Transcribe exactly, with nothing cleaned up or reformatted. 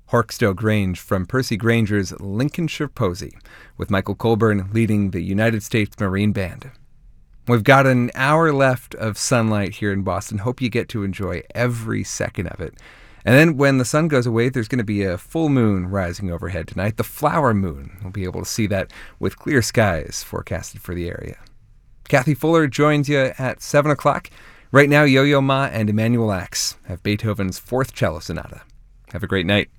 Horkstowe Grange from Percy Granger's Lincolnshire Posy, with Michael Colburn leading the United States Marine Band. We've got an hour left of sunlight here in Boston. Hope you get to enjoy every second of it. And then when the sun goes away, there's going to be a full moon rising overhead tonight, the flower moon. We'll be able to see that with clear skies forecasted for the area. Kathy Fuller joins you at seven o'clock. Right now, Yo-Yo Ma and Emanuel Axe have Beethoven's Fourth Cello Sonata. Have a great night.